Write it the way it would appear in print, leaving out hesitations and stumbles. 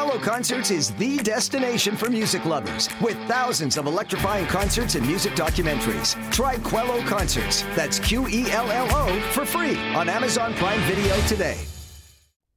Quello Concerts is the destination for music lovers with thousands of electrifying concerts and music documentaries. Try Quello Concerts, that's Quello, for free on Amazon Prime Video today.